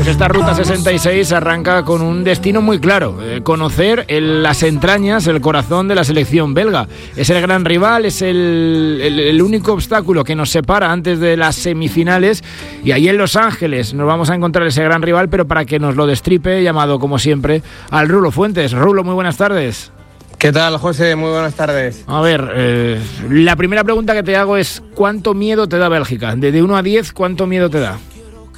Pues esta Ruta 66 arranca con un destino muy claro, conocer las entrañas, el corazón de la selección belga. Es el gran rival, es el único obstáculo que nos separa antes de las semifinales, y ahí en Los Ángeles nos vamos a encontrar ese gran rival, pero para que nos lo destripe, llamado como siempre al Rulo Fuentes. Rulo, muy buenas tardes. ¿Qué tal, José? Muy buenas tardes. A ver, la primera pregunta que te hago es: ¿cuánto miedo te da Bélgica? De 1 a 10, ¿cuánto miedo te da?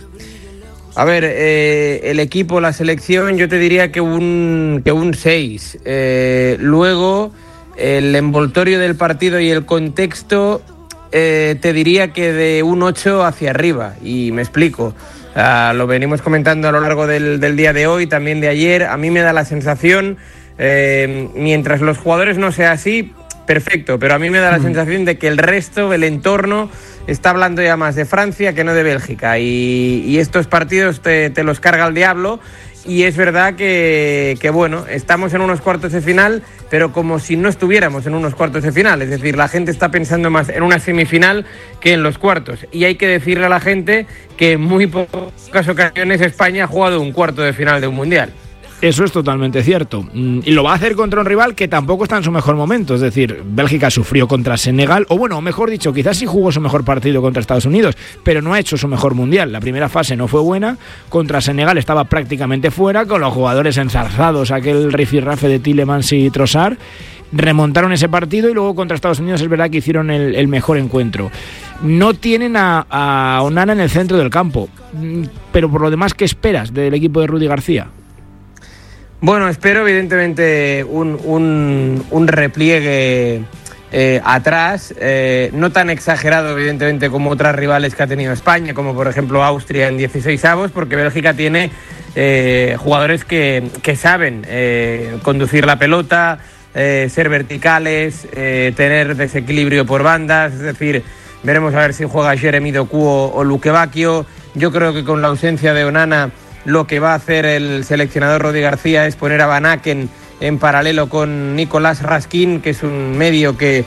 A ver, el equipo, la selección, yo te diría que un 6. Luego, el envoltorio del partido y el contexto, te diría que de un 8 hacia arriba. Y me explico. Lo venimos comentando a lo largo del día de hoy, también de ayer. A mí me da la sensación, mientras los jugadores no sea así, perfecto, pero a mí me da la sensación de que el resto, el entorno, está hablando ya más de Francia que no de Bélgica, y estos partidos te los carga el diablo. Y es verdad que bueno, estamos en unos cuartos de final, pero como si no estuviéramos en unos cuartos de final. Es decir, la gente está pensando más en una semifinal que en los cuartos. Y hay que decirle a la gente que en muy pocas ocasiones España ha jugado un cuarto de final de un mundial. Eso es totalmente cierto. Y lo va a hacer contra un rival que tampoco está en su mejor momento. Es decir, Bélgica sufrió contra Senegal, o bueno, mejor dicho, quizás sí jugó su mejor partido contra Estados Unidos, pero no ha hecho su mejor mundial. La primera fase no fue buena. Contra Senegal estaba prácticamente fuera, con los jugadores enzarzados, aquel rifirrafe de Tielemans y Trossard. Remontaron ese partido, y luego contra Estados Unidos es verdad que hicieron el mejor encuentro. No tienen a Onana en el centro del campo, pero por lo demás, ¿qué esperas del equipo de Rudi García? Bueno, espero evidentemente un repliegue atrás, no tan exagerado evidentemente como otras rivales que ha tenido España, como por ejemplo Austria en 16avos, porque Bélgica tiene jugadores que saben conducir la pelota, ser verticales, tener desequilibrio por bandas. Es decir, veremos a ver si juega Jeremy Doku o Luque Bacchio. Yo creo que con la ausencia de Onana, lo que va a hacer el seleccionador Rudi García es poner a Van Aken en paralelo con Nicolás Raskin, que es un medio que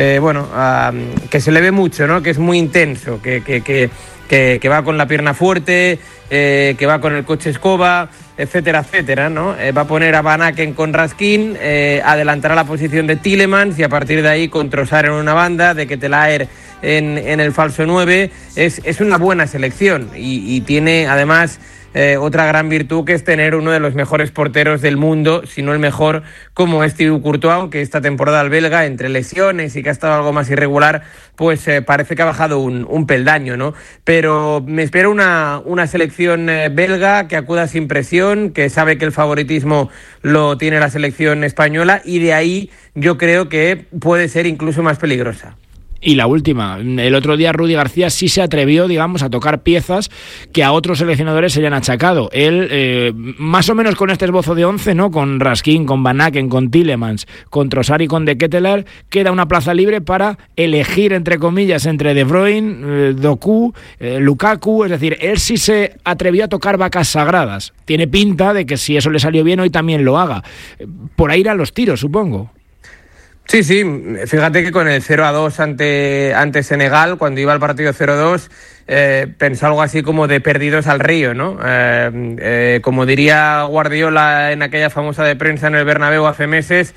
que se le ve mucho, ¿no? Que es muy intenso, que va con la pierna fuerte, que va con el coche escoba, etcétera, etcétera, ¿no? Va a poner a Van Aken con Raskin, adelantará la posición de Tielemans, y a partir de ahí con Trossard en una banda, de Ketelaere en el falso 9. Es una buena selección, y tiene además otra gran virtud, que es tener uno de los mejores porteros del mundo, si no el mejor, como es Thibaut Courtois, aunque esta temporada el belga, entre lesiones y que ha estado algo más irregular, pues parece que ha bajado un peldaño, ¿no? Pero me espero una selección belga que acuda sin presión, que sabe que el favoritismo lo tiene la selección española, y de ahí yo creo que puede ser incluso más peligrosa. Y la última, el otro día Rudi García sí se atrevió, digamos, a tocar piezas que a otros seleccionadores se le han achacado. Él, más o menos con este esbozo de 11, ¿no? Con Raskin, con Van Aken, con Tielemans, con Trossard y con De Ketelaere, queda una plaza libre para elegir, entre comillas, entre De Bruyne, Doku, Lukaku. Es decir, él sí se atrevió a tocar vacas sagradas. Tiene pinta de que si eso le salió bien, hoy también lo haga. Por ahí irán los tiros, supongo. Sí, fíjate que con el 0-2 ante Senegal, cuando iba al partido 0-2, pensó algo así como de perdidos al río, ¿no? Como diría Guardiola en aquella famosa de prensa en el Bernabéu hace meses,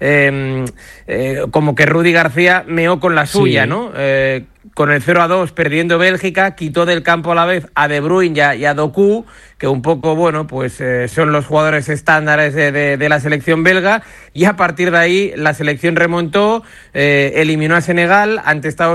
como que Rudi García meó con la suya, sí, ¿no? Con el 0-2 perdiendo Bélgica, quitó del campo a la vez a De Bruyne y a Doku, que un poco, bueno, pues son los jugadores estándares de la selección belga, y a partir de ahí la selección remontó, eliminó a Senegal ante Estados